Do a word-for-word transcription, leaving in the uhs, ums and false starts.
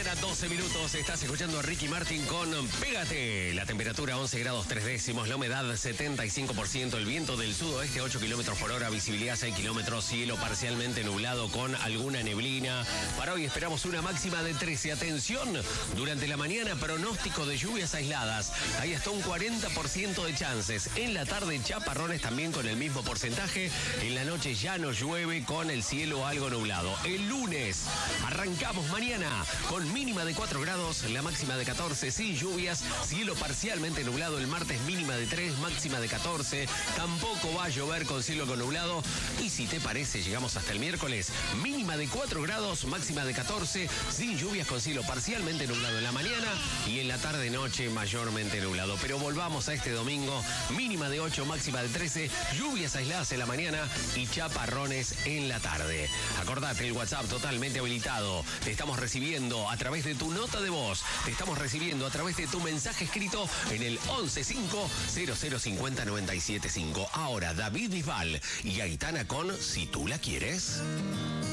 mañana, doce minutos. Estás escuchando a Ricky Martin con Pégate. La temperatura once grados tres décimos, la humedad setenta y cinco por ciento, el viento del sudoeste ocho kilómetros por hora, visibilidad seis kilómetros, cielo parcialmente nublado con alguna neblina. Para hoy esperamos una máxima de trece. Atención, durante la mañana pronóstico de lluvias aisladas. Hay hasta un cuarenta por ciento de chances. En la tarde chaparrones también con el mismo porcentaje. En la noche ya no llueve con el cielo algo nublado. El lunes arrancamos mañana con mínima de cuatro grados, la máxima de catorce, sin lluvias, cielo parcialmente nublado. El martes mínima de tres, máxima de catorce. Tampoco va a llover con cielo algo nublado. Y si te parece, llegamos hasta el miércoles, mínima de cuatro grados, máxima de catorce, sin lluvias con cielo parcialmente nublado en la mañana y en la tarde-noche mayormente nublado. Pero volvamos a este domingo, mínima de ocho, máxima de trece, lluvias aisladas en la mañana y chaparrones en la tarde. Acordate, el WhatsApp totalmente habilitado. Te estamos recibiendo a través de tu nota de voz. Te estamos recibiendo a través de tu mensaje escrito en el once cinco cero cero cincuenta noventa y siete cinco. Ahora David Bisbal y Aitana con Si tú la quieres.